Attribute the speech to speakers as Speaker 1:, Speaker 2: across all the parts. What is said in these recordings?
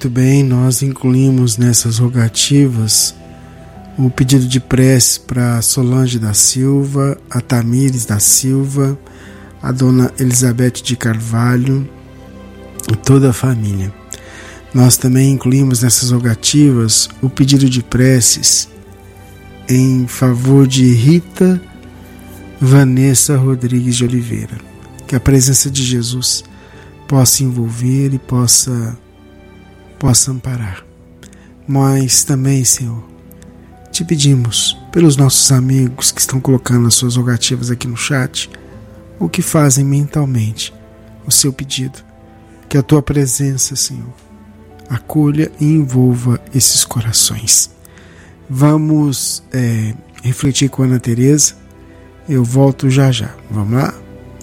Speaker 1: Muito bem, nós incluímos nessas rogativas o pedido de prece para Solange da Silva, a Tamires da Silva, a dona Elizabeth de Carvalho e toda a família. Nós também incluímos nessas rogativas o pedido de preces em favor de Rita Vanessa Rodrigues de Oliveira. Que a presença de Jesus possa envolver e possa amparar. Mas também, Senhor, te pedimos pelos nossos amigos que estão colocando as suas rogativas aqui no chat, ou que fazem mentalmente o seu pedido, que a tua presença, Senhor, acolha e envolva esses corações. Vamos refletir com a Ana Tereza. Eu volto já já. Vamos lá?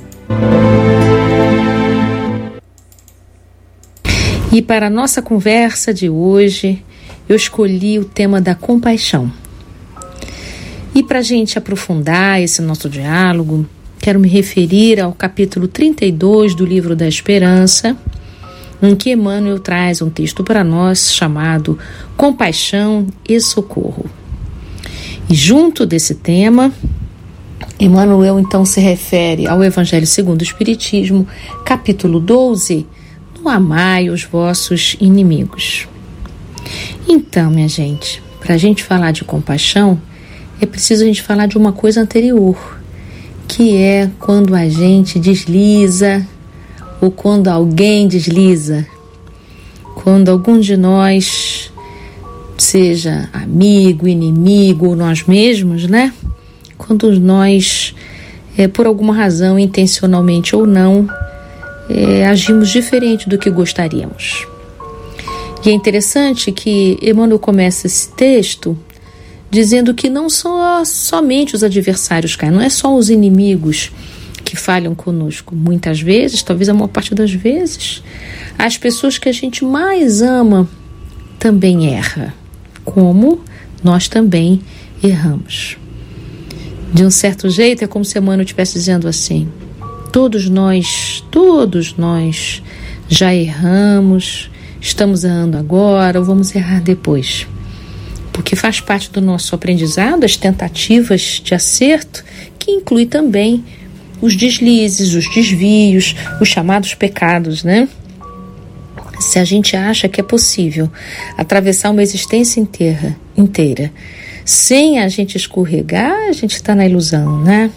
Speaker 2: E para a nossa conversa de hoje, eu escolhi o tema da compaixão. E para a gente aprofundar esse nosso diálogo, quero me referir ao capítulo 32 do Livro da Esperança, em que Emmanuel traz um texto para nós chamado Compaixão e Socorro. E junto desse tema, Emmanuel então se refere ao Evangelho segundo o Espiritismo, capítulo 12, no Amai os vossos inimigos. Então, minha gente, para a gente falar de compaixão, é preciso a gente falar de uma coisa anterior, que é quando a gente desliza, ou quando alguém desliza, quando algum de nós, seja amigo, inimigo, ou nós mesmos, né? Quando nós, por alguma razão, intencionalmente ou não, agimos diferente do que gostaríamos. E é interessante que Emmanuel começa esse texto dizendo que não são somente os adversários caem, não é só os inimigos que falham conosco. Muitas vezes, talvez a maior parte das vezes, as pessoas que a gente mais ama também erram, como nós também erramos. De um certo jeito, é como se Emmanuel estivesse dizendo assim: todos nós já erramos, estamos errando agora ou vamos errar depois. Porque faz parte do nosso aprendizado as tentativas de acerto, que inclui também os deslizes, os desvios, os chamados pecados, né? Se a gente acha que é possível atravessar uma existência inteira sem a gente escorregar, a gente está na ilusão, né?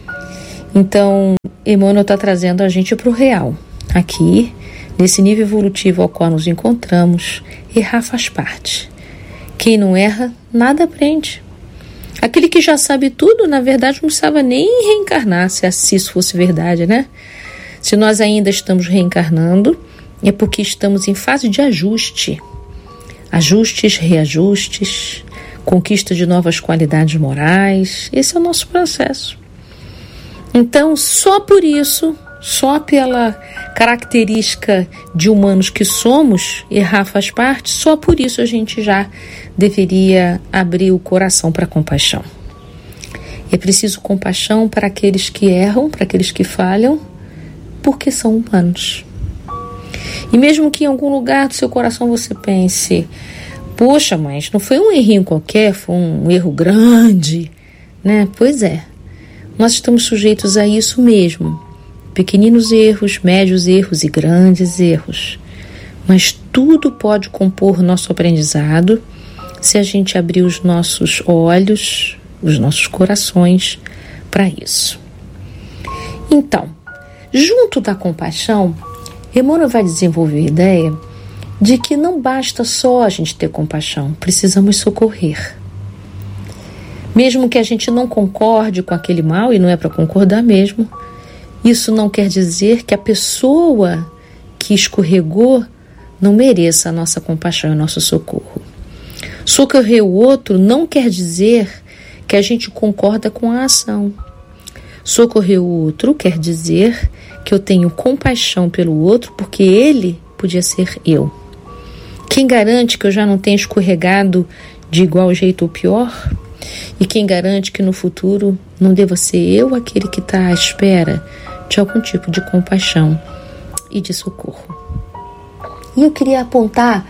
Speaker 2: Então, Emmanuel está trazendo a gente para o real. Aqui, nesse nível evolutivo ao qual nos encontramos, errar faz parte. Quem não erra, nada aprende. Aquele que já sabe tudo, na verdade, não precisava nem reencarnar, se isso fosse verdade, né? Se nós ainda estamos reencarnando, é porque estamos em fase de ajuste. Ajustes, reajustes, conquista de novas qualidades morais. Esse é o nosso processo. Então, só por isso, só pela característica de humanos que somos, errar faz parte, só por isso a gente já deveria abrir o coração para a compaixão. É preciso compaixão para aqueles que erram, para aqueles que falham, porque são humanos. E mesmo que em algum lugar do seu coração você pense: poxa, mas não foi um errinho qualquer, foi um erro grande, né? Pois é, nós estamos sujeitos a isso mesmo. Pequeninos erros, médios erros e grandes erros. Mas tudo pode compor nosso aprendizado se a gente abrir os nossos olhos, os nossos corações para isso. Então, junto da compaixão, Emmanuel vai desenvolver a ideia de que não basta só a gente ter compaixão, precisamos socorrer. Mesmo que a gente não concorde com aquele mal, e não é para concordar mesmo, isso não quer dizer que a pessoa que escorregou não mereça a nossa compaixão e o nosso socorro. Socorrer o outro não quer dizer que a gente concorda com a ação. Socorrer o outro quer dizer que eu tenho compaixão pelo outro porque ele podia ser eu. Quem garante que eu já não tenha escorregado de igual jeito ou pior? E quem garante que no futuro não deva ser eu aquele que está à espera de algum tipo de compaixão e de socorro? E eu queria apontar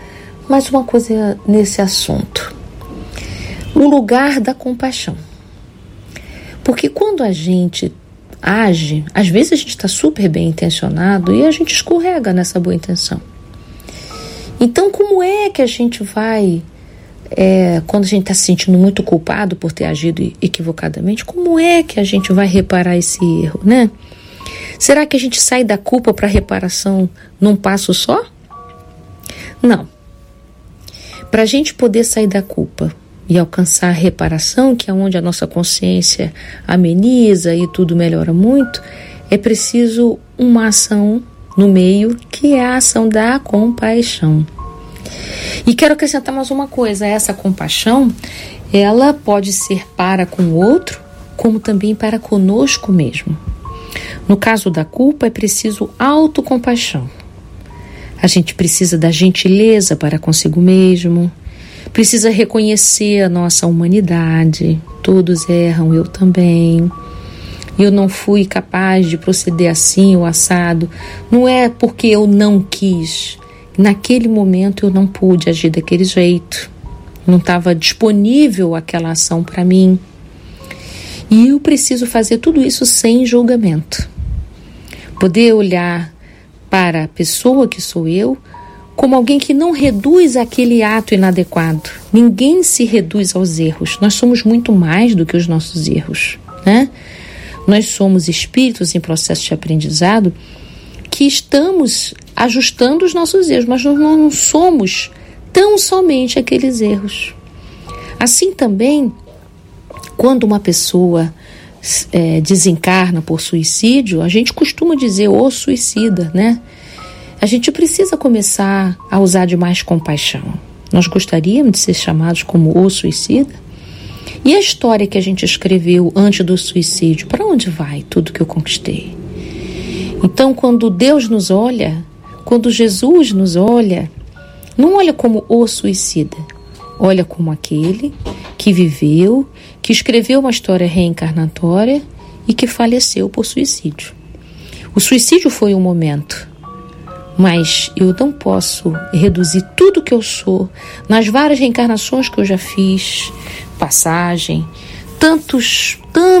Speaker 2: mais uma coisa nesse assunto. O lugar da compaixão. Porque quando a gente age, às vezes a gente está super bem intencionado e a gente escorrega nessa boa intenção. Então, como é que a gente vai, quando a gente está se sentindo muito culpado por ter agido equivocadamente, como é que a gente vai reparar esse erro, né? Será que a gente sai da culpa para a reparação num passo só? Não. Para a gente poder sair da culpa e alcançar a reparação, que é onde a nossa consciência ameniza e tudo melhora muito, é preciso uma ação no meio, que é a ação da compaixão. E quero acrescentar mais uma coisa: essa compaixão, ela pode ser para com o outro, como também para conosco mesmo. No caso da culpa, é preciso autocompaixão. A gente precisa da gentileza para consigo mesmo, precisa reconhecer a nossa humanidade. Todos erram, eu também. Eu não fui capaz de proceder assim ou assado. Não é porque eu não quis. Naquele momento eu não pude agir daquele jeito. Não estava disponível aquela ação para mim. E eu preciso fazer tudo isso sem julgamento. Poder olhar para a pessoa que sou eu como alguém que não reduz aquele ato inadequado. Ninguém se reduz aos erros. Nós somos muito mais do que os nossos erros, né? Nós somos espíritos em processo de aprendizado que estamos ajustando os nossos erros, mas nós não somos tão somente aqueles erros. Assim também, quando uma pessoa desencarna por suicídio, a gente costuma dizer o suicida, né? A gente precisa começar a usar de mais compaixão. Nós gostaríamos de ser chamados como o suicida? E a história que a gente escreveu antes do suicídio, para onde vai tudo que eu conquistei? Então, quando Deus nos olha, quando Jesus nos olha, não olha como o suicida, olha como aquele que viveu, que escreveu uma história reencarnatória e que faleceu por suicídio. O suicídio foi um momento, mas eu não posso reduzir tudo que eu sou, nas várias reencarnações que eu já fiz, passagem, tantos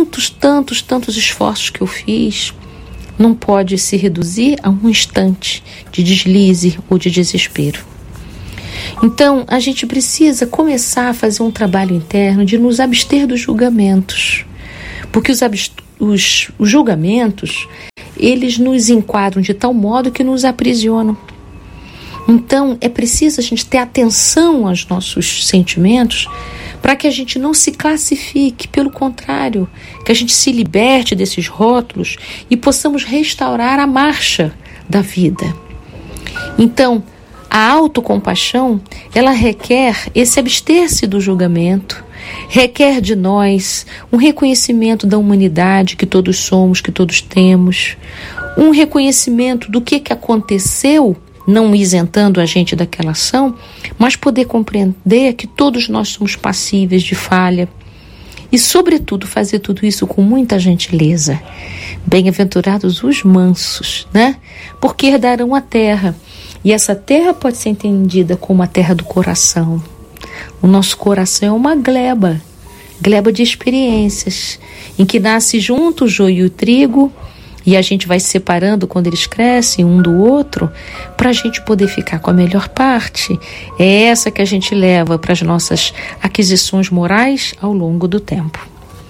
Speaker 2: esforços que eu fiz, não pode se reduzir a um instante de deslize ou de desespero. Então, a gente precisa começar a fazer um trabalho interno de nos abster dos julgamentos, porque os julgamentos, eles nos enquadram de tal modo que nos aprisionam. Então, é preciso a gente ter atenção aos nossos sentimentos para que a gente não se classifique, pelo contrário, que a gente se liberte desses rótulos e possamos restaurar a marcha da vida. Então, a autocompaixão, ela requer esse abster-se do julgamento, requer de nós um reconhecimento da humanidade que todos somos, que todos temos, um reconhecimento do que aconteceu, não isentando a gente daquela ação, mas poder compreender que todos nós somos passíveis de falha e, sobretudo, fazer tudo isso com muita gentileza. Bem-aventurados os mansos, né? Porque herdarão a terra. E essa terra pode ser entendida como a terra do coração. O nosso coração é uma gleba de experiências, em que nasce junto o joio e o trigo, e a gente vai se separando quando eles crescem um do outro, para a gente poder ficar com a melhor parte. É essa que a gente leva para as nossas aquisições morais ao longo do tempo.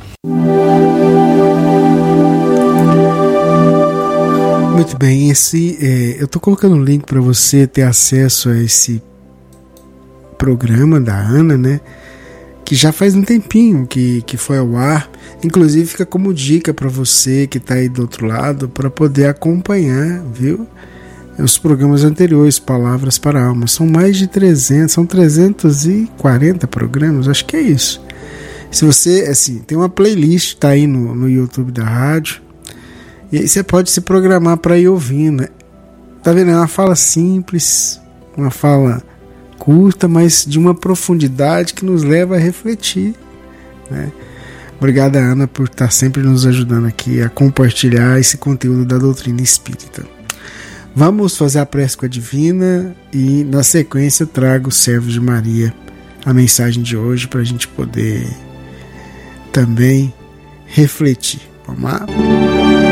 Speaker 1: Muito bem, eu estou colocando um link para você ter acesso a esse programa da Ana, né? Que já faz um tempinho que foi ao ar. Inclusive fica como dica para você que está aí do outro lado, para poder acompanhar, viu? Os programas anteriores, Palavras para a Alma. São mais de 300, são 340 programas, acho que é isso. Se você, assim, tem uma playlist, tá aí no YouTube da rádio, e aí você pode se programar para ir ouvindo. Tá vendo? É uma fala simples, uma fala curta, mas de uma profundidade que nos leva a refletir, né? Obrigada, Ana, por estar sempre nos ajudando aqui a compartilhar esse conteúdo da doutrina espírita. Vamos fazer a prece com a Divina e na sequência eu trago o Servo de Maria, a mensagem de hoje, para a gente poder também refletir. Vamos lá?